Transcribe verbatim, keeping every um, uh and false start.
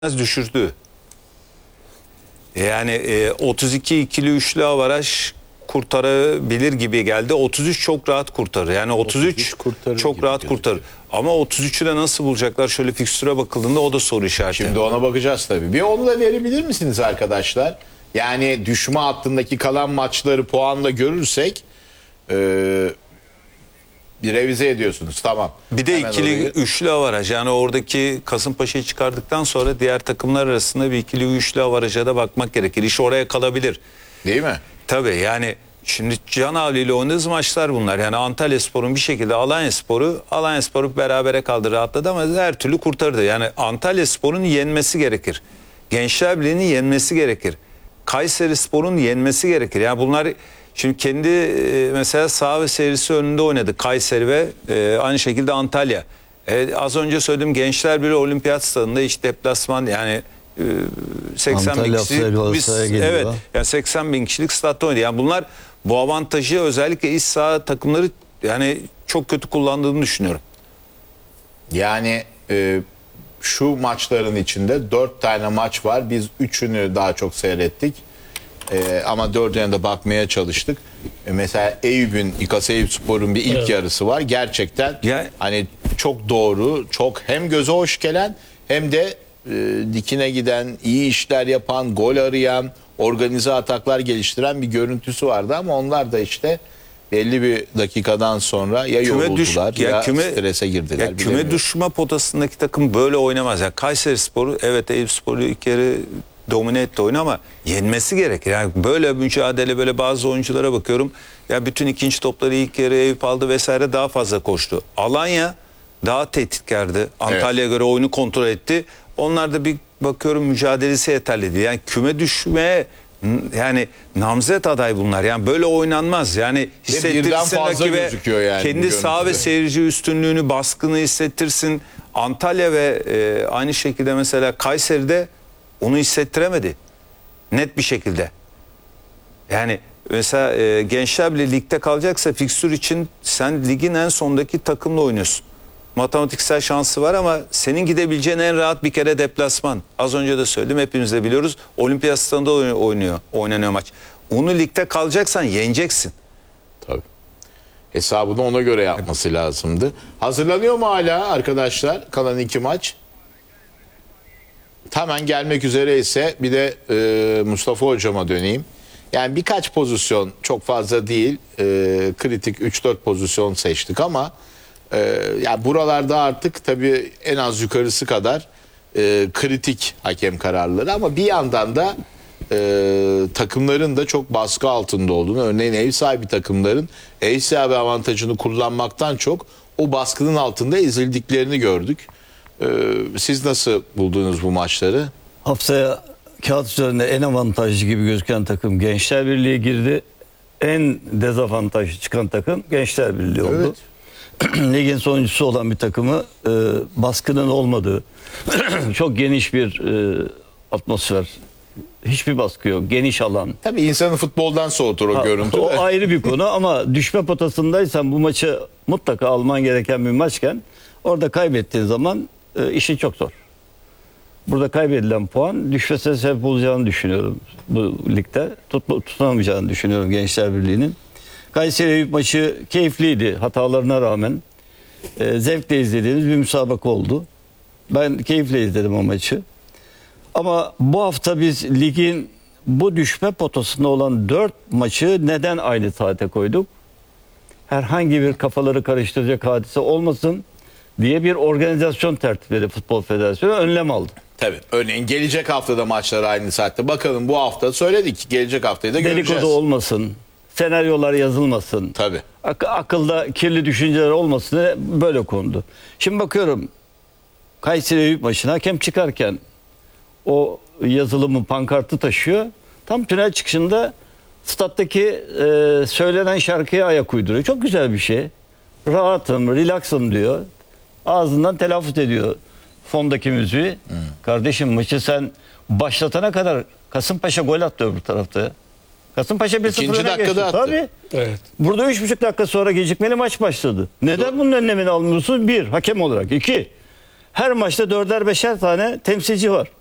düşürdü. Yani e, otuz iki ikili üçlü avaraj kurtarabilir gibi geldi. otuz üç çok rahat kurtarır. Yani otuz üç çok rahat kurtarır. Ama otuz üçü de nasıl bulacaklar? Şöyle fikstüre bakıldığında o da soru işareti. Şimdi ona bakacağız tabii. Bir onu da verebilir misiniz arkadaşlar? Yani düşme hattındaki kalan maçları puanla görürsek e, bir revize ediyorsunuz. Tamam. Bir de Hemen ikili orayı... üçlü avaraj. Yani oradaki Kasımpaşa'yı çıkardıktan sonra diğer takımlar arasında bir ikili üçlü avaraja da bakmak gerekir. İş oraya kalabilir. Değil mi? Tabii yani şimdi Can Avli ile oynadığımız maçlar bunlar. Yani Antalyaspor'un bir şekilde Alanyaspor'u Alanyaspor'u berabere kaldı, rahatladı ama her türlü kurtardı. Yani Antalyaspor'un yenmesi gerekir. Gençler Birliği'nin yenmesi gerekir. Kayserispor'un yenmesi gerekir. Yani bunlar şimdi kendi mesela saha ve seyircisi önünde oynadı Kayseri ve e, aynı şekilde Antalya. E, az önce söylediğim Gençler Birliği Olimpiyat Stadında hiç deplasman yani e, seksen bin kişilik biz, evet yani seksen bin kişilik statta oynadı. Yani bunlar bu avantajı özellikle iç saha takımları yani çok kötü kullandığını düşünüyorum. Yani e, şu maçların içinde dört tane maç var. Biz üçünü daha çok seyrettik. Ee, ama dördüne de bakmaya çalıştık. Ee, mesela Eyüp'ün, İKAS Eyüpspor'un bir ilk evet. yarısı var. Gerçekten ya, hani çok doğru, çok hem göze hoş gelen hem de e, dikine giden, iyi işler yapan, gol arayan, organize ataklar geliştiren bir görüntüsü vardı ama onlar da işte belli bir dakikadan sonra ya küme yoruldular düş, ya, ya küme, strese girdiler. Ya küme düşme potasındaki takım böyle oynamaz. Yani Kayserispor'u evet Eyüpspor'u ilk yarı domine etti oyunu ama yenmesi gerekir. Yani böyle mücadele, böyle bazı oyunculara bakıyorum. Ya bütün ikinci topları ilk yarı Eyüp aldı vesaire, daha fazla koştu. Alanya daha tehditkardı. Antalya'ya evet. göre oyunu kontrol etti. Onlar da bir bakıyorum mücadelesi yeterli değil. Yani küme düşmeye yani namzet aday bunlar. Yani böyle oynanmaz. Yani hissettirsin rakibe yani kendi saha ve seyirci üstünlüğünü, baskını hissettirsin. Antalya ve e, aynı şekilde mesela Kayseri'de onu hissettiremedi. Net bir şekilde. Yani mesela e, Gençler bile ligde kalacaksa fikstür için sen ligin en sondaki takımla oynuyorsun. Matematiksel şansı var ama senin gidebileceğin en rahat bir kere deplasman. Az önce de söyledim, hepimiz de biliyoruz. Olimpiyat Stadında oynuyor, oynanıyor maç. Onu ligde kalacaksan yeneceksin. Tabii. Hesabını ona göre yapması lazımdı. Hazırlanıyor mu hala arkadaşlar kalan iki maç? Hemen gelmek üzere ise bir de e, Mustafa Hocam'a döneyim. Yani birkaç pozisyon, çok fazla değil, e, kritik üç dört pozisyon seçtik ama e, yani buralarda artık tabii en az yukarısı kadar e, kritik hakem kararları ama bir yandan da e, takımların da çok baskı altında olduğunu, örneğin ev sahibi takımların ev sahibi avantajını kullanmaktan çok o baskının altında ezildiklerini gördük. Siz nasıl buldunuz bu maçları? Haftaya kağıt üzerinde en avantajlı gibi gözüken takım Gençler Birliği girdi. En dezavantajlı çıkan takım Gençler Birliği oldu. Evet. Ligin sonuncusu olan bir takımı e, baskının olmadığı, çok geniş bir e, atmosfer, hiçbir baskı yok, geniş alan. Tabii insanı futboldan soğutur o ha, görüntü. O ayrı bir konu ama düşme potasındaysan bu maçı mutlaka alman gereken bir maçken orada kaybettiğin zaman e, işin çok zor. Burada kaybedilen puan düşmesine sebep olacağını düşünüyorum bu ligde. Tut, tutunamayacağını düşünüyorum Gençler Birliği'nin. Kayseri Eyüp maçı keyifliydi hatalarına rağmen. E, zevkle izlediğimiz bir müsabaka oldu. Ben keyifle izledim o maçı. Ama bu hafta biz ligin bu düşme potasında olan dört maçı neden aynı saate koyduk? Herhangi bir kafaları karıştıracak hadise olmasın diye bir organizasyon tertipledi Futbol Federasyonu, önlem aldı. Tabii. Örneğin gelecek haftada maçlar aynı saatte. Bakalım bu hafta söyledik. Gelecek haftayı da göreceğiz. Delikodu olmasın. Senaryolar yazılmasın. Tabii. Ak akılda kirli düşünceler olmasın diye böyle kondu. Şimdi bakıyorum Kayseri Eyüp maçına hakem çıkarken o yazılımı, pankartı taşıyor. Tam tünel çıkışında stat'taki e, söylenen şarkıya ayak uyduruyor. Çok güzel bir şey. Rahatım, relaxım diyor. Ağzından telaffuz ediyor fondaki müziği. Hmm. Kardeşim maçı sen başlatana kadar Kasımpaşa gol attı öbür tarafta. Kasımpaşa bir sıfır öne geçti. Tabii. Evet. Burada üç buçuk dakika sonra gecikmeli maç başladı. Neden Doğru. bunun önlemini almıyorsunuz? Bir, hakem olarak. İki, her maçta dörder beşer tane temsilci var.